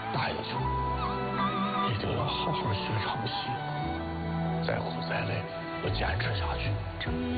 答应兄，一定要好好学唱戏，再苦再累，我坚持下去。